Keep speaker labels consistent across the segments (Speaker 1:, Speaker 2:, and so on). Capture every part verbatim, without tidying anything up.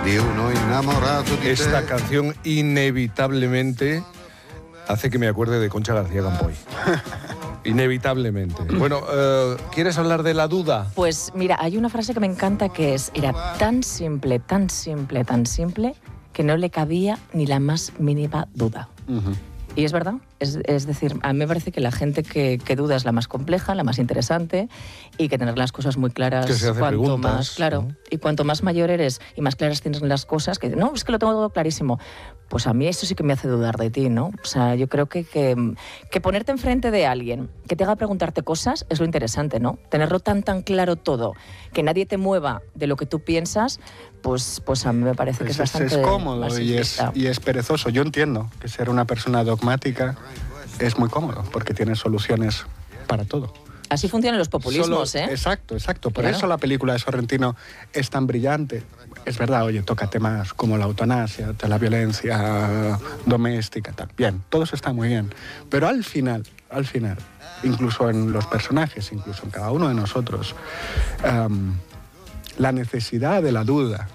Speaker 1: di uno innamorato di
Speaker 2: Esta
Speaker 1: te.
Speaker 2: canción inevitablemente hace que me acuerde de Concha García Campoy. Inevitablemente. Bueno, eh, ¿quieres hablar de la duda?
Speaker 3: Pues mira, hay una frase que me encanta que es, era tan simple, tan simple, tan simple, que no le cabía ni la más mínima duda.
Speaker 4: Uh-huh.
Speaker 3: Y es verdad, es, es decir, a mí me parece que la gente que, que duda es la más compleja, la más interesante, y que tener las cosas muy claras,
Speaker 2: Que se hace
Speaker 3: cuanto
Speaker 2: preguntas,
Speaker 3: más, claro,
Speaker 2: ¿no?
Speaker 3: y cuanto más mayor eres y más claras tienes las cosas, que no, es que lo tengo todo clarísimo, pues a mí eso sí que me hace dudar de ti, ¿no? O sea, yo creo que, que, que ponerte enfrente de alguien que te haga preguntarte cosas es lo interesante, ¿no? Tenerlo tan, tan claro todo, que nadie te mueva de lo que tú piensas, pues, pues a mí me parece que es,
Speaker 4: Es, es,
Speaker 3: bastante
Speaker 4: es cómodo
Speaker 3: más
Speaker 4: y es,
Speaker 3: simplista.
Speaker 4: y es perezoso. Yo entiendo que ser una persona dogmática es muy cómodo porque tienes soluciones para todo.
Speaker 3: Así funcionan los populismos,
Speaker 4: Solo-
Speaker 3: ¿eh?
Speaker 4: Exacto, exacto. Por
Speaker 3: Claro.
Speaker 4: eso la película de Sorrentino es tan brillante. Es verdad, oye, toca temas como la eutanasia, la violencia doméstica, tal. Bien, todo eso está muy bien. Pero al final, al final, incluso en los personajes, incluso en cada uno de nosotros, um, la necesidad de la duda.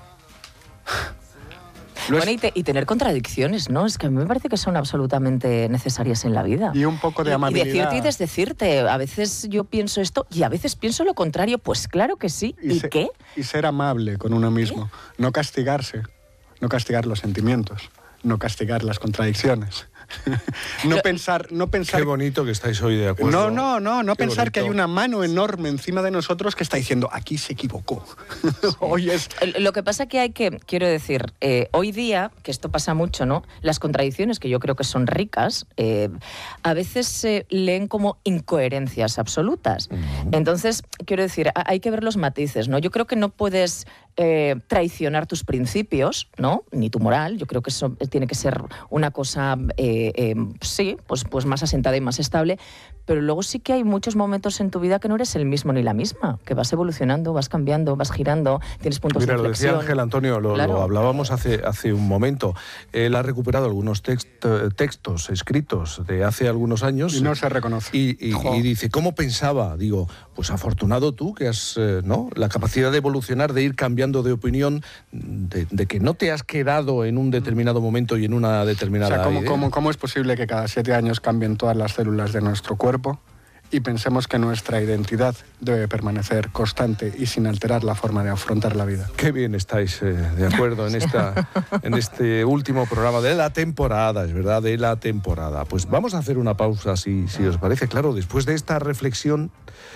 Speaker 4: Lo es-
Speaker 3: Bueno, y, te- y tener contradicciones, ¿no? Es que a mí me parece que son absolutamente necesarias en la vida.
Speaker 4: Y un poco de
Speaker 3: Y-
Speaker 4: amabilidad.
Speaker 3: Y decirte y desdecirte. A veces yo pienso esto y a veces pienso lo contrario. Pues claro que sí. ¿Y,
Speaker 4: se-
Speaker 3: qué?
Speaker 4: Y ser amable con uno mismo. No castigarse. No castigar los sentimientos. No castigar las contradicciones. no pensar... No pensar
Speaker 2: Qué bonito que estáis hoy de acuerdo.
Speaker 4: No, no, no, no
Speaker 2: Qué
Speaker 4: pensar que hay
Speaker 2: bonito.
Speaker 4: una mano enorme encima de nosotros que está diciendo, aquí se equivocó. Hoy es...
Speaker 3: Lo que pasa que hay que, quiero decir, eh, hoy día, que esto pasa mucho, ¿no? Las contradicciones, que yo creo que son ricas, eh, a veces se leen como incoherencias absolutas.
Speaker 2: Ujú.
Speaker 3: Entonces, quiero decir, a- hay que ver los matices, ¿no? Yo creo que no puedes eh, traicionar tus principios, ¿no? Ni tu moral. Yo creo que eso tiene que ser una cosa, eh, eh, sí, pues, pues más asentada y más estable. Pero luego sí que hay muchos momentos en tu vida que no eres el mismo ni la misma, que vas evolucionando, vas cambiando, vas girando, tienes puntos
Speaker 2: Mira,
Speaker 3: de
Speaker 2: lo decía
Speaker 3: inflexión.
Speaker 2: Ángel Antonio, lo,
Speaker 3: Claro.
Speaker 2: lo hablábamos hace, hace un momento. Él ha recuperado algunos text- textos escritos de hace algunos años.
Speaker 4: Y no se reconoce.
Speaker 2: Y, y-
Speaker 4: Jo.
Speaker 2: y dice, ¿cómo pensaba? Digo, pues afortunado tú que has, eh, ¿no? La capacidad de evolucionar, de ir cambiando de opinión, de, de que no te has quedado en un determinado momento y en una
Speaker 4: O
Speaker 2: determinada
Speaker 4: sea, ¿cómo,
Speaker 2: idea.
Speaker 4: cómo, ¿cómo es posible que cada siete años cambien todas las células de nuestro cuerpo y pensemos que nuestra identidad debe permanecer constante y sin alterar la forma de afrontar la vida?
Speaker 2: Qué bien estáis eh, de acuerdo en, esta, en este último programa de la temporada, es verdad, de la temporada. Pues vamos a hacer una pausa, si, si os parece. Claro, después de esta reflexión,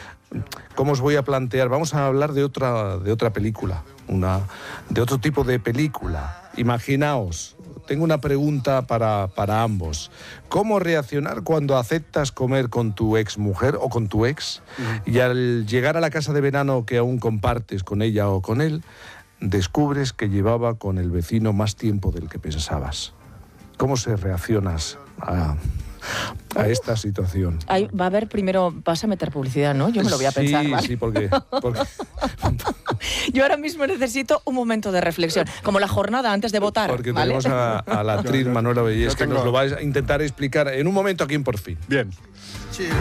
Speaker 2: ¿cómo os voy a plantear? Vamos a hablar de otra, de otra película, una, de otro tipo de película. Imaginaos, tengo una pregunta para, para ambos. ¿Cómo reaccionar cuando aceptas comer con tu ex mujer o con tu ex y al llegar a la casa de verano que aún compartes con ella o con él, descubres que llevaba con el vecino más tiempo del que pensabas? ¿Cómo se reaccionas a, a esta situación?
Speaker 3: Ahí va a haber primero, vas a meter publicidad, ¿no? Yo me lo voy a pensar,
Speaker 2: Sí,
Speaker 3: ¿vale?
Speaker 2: sí, porque... porque
Speaker 3: Yo ahora mismo necesito un momento de reflexión, como la jornada antes de votar,
Speaker 2: Porque
Speaker 3: ¿vale?
Speaker 2: tenemos a, a la actriz
Speaker 4: Yo- yo-
Speaker 2: Manuela Bellés
Speaker 4: yo
Speaker 2: que nos
Speaker 4: tengo-
Speaker 2: lo va a intentar explicar en un momento aquí en Por Fin.
Speaker 4: Bien.